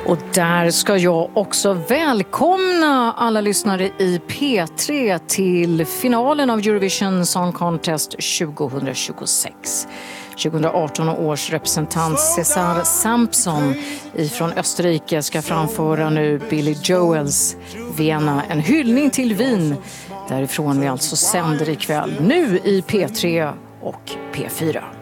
Och där ska jag också välkomna alla lyssnare i P3 till finalen av Eurovision Song Contest 2026. 2018 års representant Cesar Sampson ifrån Österrike ska framföra nu Billy Joels Vienna, en hyllning till Wien, därifrån vi alltså sänder ikväll nu i P3 och P4.